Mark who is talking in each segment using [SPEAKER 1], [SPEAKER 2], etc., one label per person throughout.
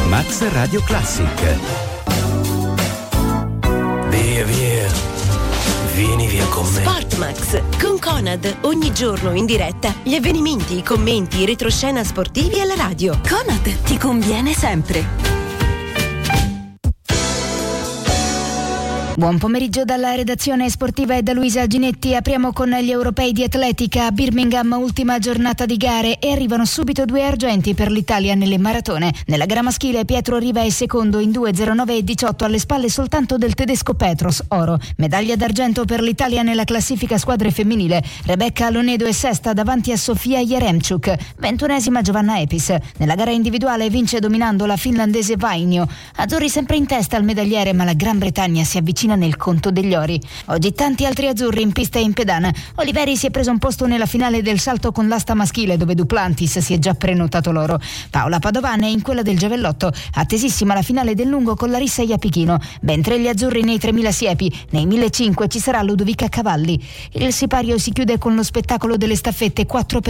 [SPEAKER 1] Max Radio Classic.
[SPEAKER 2] Via, vieni via con me.
[SPEAKER 3] Sportmax con Conad, ogni giorno in diretta gli avvenimenti, i commenti, i retroscena sportivi alla radio.
[SPEAKER 4] Conad ti conviene sempre.
[SPEAKER 5] Buon pomeriggio dalla redazione sportiva e da Luisa Ginetti. Apriamo con gli europei di atletica a Birmingham, ultima giornata di gare, e arrivano subito 2 argenti per l'Italia nelle maratone. Nella gara maschile Pietro Riva è secondo in 2:09:18, alle spalle soltanto del tedesco Petros, oro. Medaglia d'argento per l'Italia nella classifica squadre femminile. Rebecca Lonedo è sesta davanti a Sofia Jeremchuk, 21esima Giovanna Epis. Nella gara individuale vince dominando la finlandese Vainio. Azzurri sempre in testa al medagliere, ma la Gran Bretagna si avvicina nel conto degli ori. Oggi tanti altri azzurri in pista e in pedana. Oliveri si è preso un posto nella finale del salto con l'asta maschile, dove Duplantis si è già prenotato l'oro. Paola Padovan è in quella del giavellotto. Attesissima la finale del lungo con Larissa Iapichino. Ben 3 gli azzurri nei 3000 siepi. Nei 1500 ci sarà Ludovica Cavalli. Il sipario si chiude con lo spettacolo delle staffette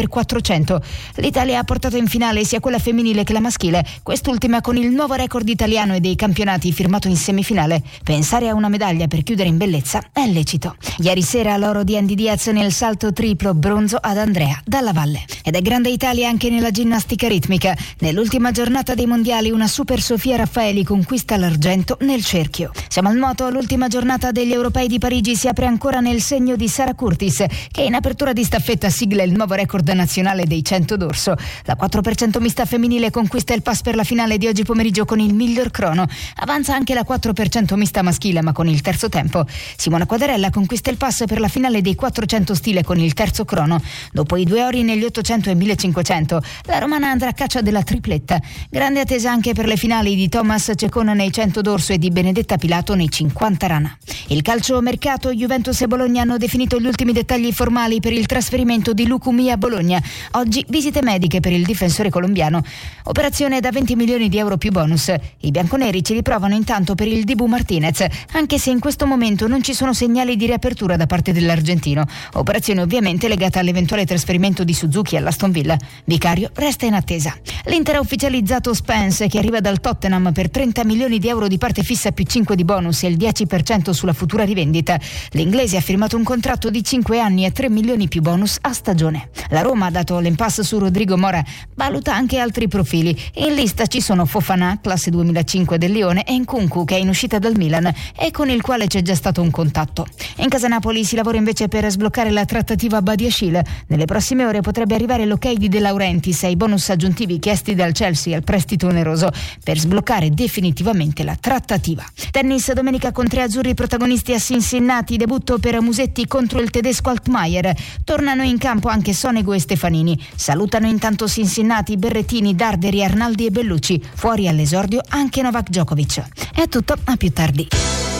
[SPEAKER 5] 4x400. L'Italia ha portato in finale sia quella femminile che la maschile, quest'ultima con il nuovo record italiano e dei campionati firmato in semifinale. Pensare a una medaglia per chiudere in bellezza è lecito. Ieri sera l'oro di Andy Diaz nel salto triplo, bronzo ad Andrea Dalla Valle. Ed è grande Italia anche nella ginnastica ritmica. Nell'ultima giornata dei mondiali una super Sofia Raffaeli conquista l'argento nel cerchio. Siamo al nuoto, l'ultima giornata degli europei di Parigi si apre ancora nel segno di Sara Curtis, che in apertura di staffetta sigla il nuovo record nazionale dei 100 d'orso. La 4% mista femminile conquista il pass per la finale di oggi pomeriggio con il miglior crono. Avanza anche la 4% mista maschile, ma con il terzo tempo. Simona Quadarella conquista il pass per la finale dei 400 stile con il terzo crono. Dopo i 2 ori negli 800 e 1500, la romana andrà a caccia della tripletta. Grande attesa anche per le finali di Thomas Cecona nei 100 d'orso e di Benedetta Pilato nei 50 rana. Il calcio mercato, Juventus e Bologna hanno definito gli ultimi dettagli formali per il trasferimento di Lucumí a Bologna. Oggi visite mediche per il difensore colombiano. Operazione da 20 milioni di euro più bonus. I bianconeri ci riprovano intanto per il Dibu Martinez, anche se in questo momento non ci sono segnali di riapertura da parte dell'argentino. Operazione ovviamente legata all'eventuale trasferimento di Suzuki all'Aston Villa. Vicario resta in attesa. L'Inter ha ufficializzato Spence, che arriva dal Tottenham per 30 milioni di euro di parte fissa più 5 di bonus e il 10% sulla futura rivendita. L'inglese ha firmato un contratto di 5 anni e 3 milioni più bonus a stagione. La Roma, dato l'impasse su Rodrigo Mora, valuta anche altri profili. In lista ci sono Fofana, classe 2005 del Lione, e Nkunku, che è in uscita dal Milan e con il quale c'è già stato un contatto. In casa Napoli si lavora invece per sbloccare la trattativa Badiashile. Nelle prossime ore potrebbe arrivare l'ok di De Laurentiis ai bonus aggiuntivi chiesti dal Chelsea al prestito oneroso per sbloccare definitivamente la trattativa. Tennis, domenica con 3 azzurri protagonisti a Cincinnati, debutto per Musetti contro il tedesco Altmaier. Tornano in campo anche Sonego e Stefanini. Salutano intanto Cincinnati Berrettini, Darderi, Arnaldi e Bellucci. Fuori all'esordio anche Novak Djokovic. È tutto, a più tardi.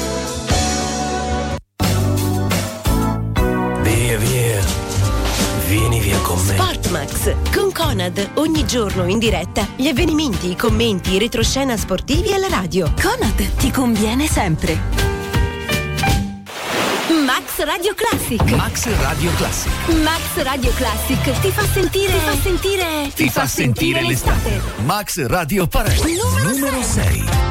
[SPEAKER 2] Via, vieni via con me.
[SPEAKER 3] Sportmax con Conad, ogni giorno in diretta gli avvenimenti, i commenti, i retroscena sportivi alla radio.
[SPEAKER 4] Conad ti conviene sempre.
[SPEAKER 3] Max Radio Classic.
[SPEAKER 1] Max Radio Classic.
[SPEAKER 3] Max Radio Classic ti fa sentire
[SPEAKER 1] l'estate. Max Radio Parade. Numero 6.